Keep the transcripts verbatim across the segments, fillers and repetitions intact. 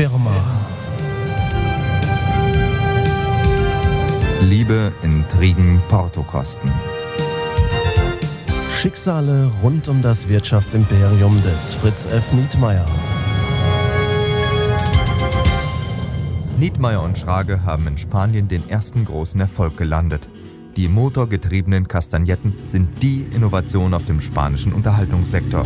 Firma. Liebe, Intrigen, Portokosten. Schicksale rund um das Wirtschaftsimperium des Fritz F. Nietmeyer. Nietmeyer und Schrage haben in Spanien den ersten großen Erfolg gelandet. Die motorgetriebenen Kastagnetten sind die Innovation auf dem spanischen Unterhaltungssektor.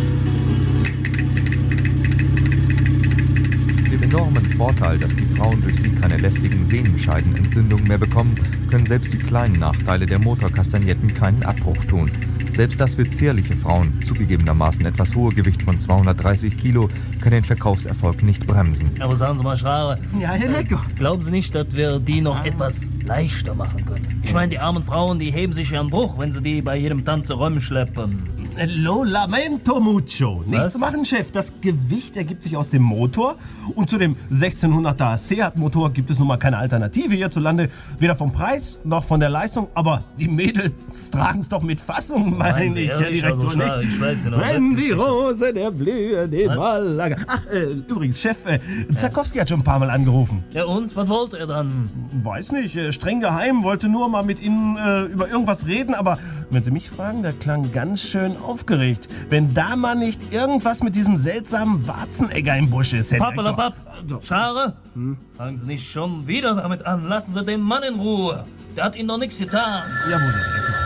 Den enormen Vorteil, dass die Frauen durch sie keine lästigen Sehnenscheidenentzündungen mehr bekommen, können selbst die kleinen Nachteile der Motorkastagnetten keinen Abbruch tun. Selbst das für zierliche Frauen zugegebenermaßen etwas hohe Gewicht von zweihundertdreißig Kilo kann den Verkaufserfolg nicht bremsen. Aber sagen Sie mal, Schrage, ja, Herr Lecker. Äh, glauben Sie nicht, dass wir die noch etwas leichter machen können? Ich meine, die armen Frauen, die heben sich ja einen Bruch, wenn sie die bei jedem Tanz rumschleppen. Lo lamento mucho. Nichts Was? zu machen, Chef. Das Gewicht ergibt sich aus dem Motor. Und zu dem sechzehnhunderter Seat-Motor gibt es nun mal keine Alternative hierzulande. Weder vom Preis noch von der Leistung. Aber die Mädels tragen es doch mit Fassung, meine Sie ich, Herr ehrlich, Direktor. also, Schrage, ich weiß ja noch Wenn nicht. die Rose der Blühe den Was? Wallager. Ach, äh, übrigens, Chef, äh, Zarkowski hat schon ein paar Mal angerufen. Ja und? Was wollte er dann? Weiß nicht, äh, streng geheim, wollte nur mal mit Ihnen äh, über irgendwas reden, aber wenn Sie mich fragen, der klang ganz schön aufgeregt. Wenn da mal nicht irgendwas mit diesem seltsamen Warzenegger im Busch ist, Herr Pappelapapp! Direktor. Schrage? Hm? Fangen Sie nicht schon wieder damit an. Lassen Sie den Mann in Ruhe. Der hat Ihnen doch nichts getan. Jawohl, Herr Direktor.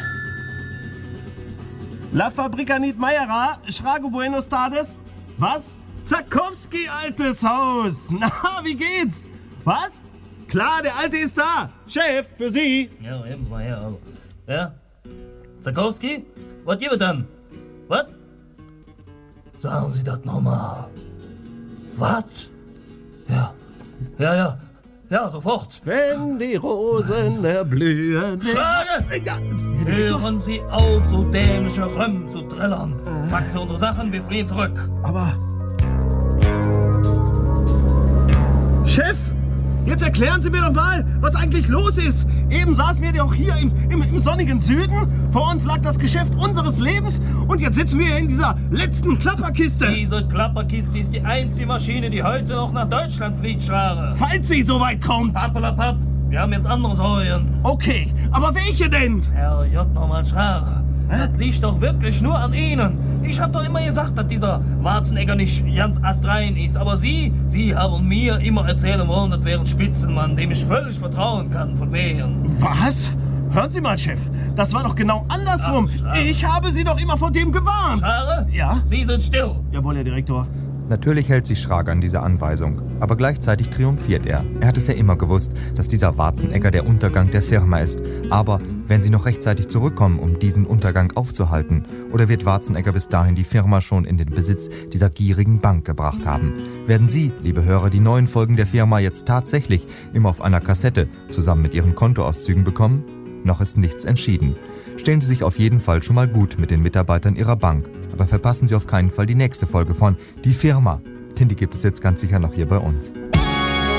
La Fabrica Nietmeyera, Schrage Buenos Tardes. Was? Zarkowski, altes Haus. Na, wie geht's? Was? Klar, der Alte ist da. Chef, für Sie. Ja, heben Sie mal her. Also. Ja? Zarkowski? Was gibt es dann? Was? Sagen Sie das nochmal. Was? Ja. Ja, ja. Ja, sofort. Wenn die Rosen erblühen. Schrage! Ja, Hören Sie auf, so dämliche Römm zu trillern. Packen Sie unsere Sachen, wir fliehen zurück. aber... Chef! Jetzt erklären Sie mir doch mal, was eigentlich los ist. Eben saßen wir doch hier im, im, im sonnigen Süden. Vor uns lag das Geschäft unseres Lebens. Und jetzt sitzen wir hier in dieser letzten Klapperkiste. Diese Klapperkiste ist die einzige Maschine, die heute noch nach Deutschland fliegt, Schrage. Falls sie so weit kommt. Pappelapapp, wir haben jetzt andere Säulen. Okay, aber welche denn? Herr J. nochmal Schrage. Das liegt doch wirklich nur an Ihnen. Ich hab doch immer gesagt, dass dieser Warzenegger nicht ganz astrein ist. Aber Sie, Sie haben mir immer erzählen wollen, das wäre ein Spitzenmann, dem ich völlig vertrauen kann, von wegen. Was? Hören Sie mal, Chef. Das war doch genau andersrum. Ach, Schrage. Ich habe Sie doch immer vor dem gewarnt. Schrage? Ja? Sie sind still. Jawohl, Herr Direktor. Natürlich hält sich Schrage an diese Anweisung, aber gleichzeitig triumphiert er. Er hat es ja immer gewusst, dass dieser Warzenegger der Untergang der Firma ist. Aber werden sie noch rechtzeitig zurückkommen, um diesen Untergang aufzuhalten? Oder wird Warzenegger bis dahin die Firma schon in den Besitz dieser gierigen Bank gebracht haben? Werden Sie, liebe Hörer, die neuen Folgen der Firma jetzt tatsächlich immer auf einer Kassette zusammen mit Ihren Kontoauszügen bekommen? Noch ist nichts entschieden. Stellen Sie sich auf jeden Fall schon mal gut mit den Mitarbeitern Ihrer Bank. Aber verpassen Sie auf keinen Fall die nächste Folge von Die Firma, denn die gibt es jetzt ganz sicher noch hier bei uns.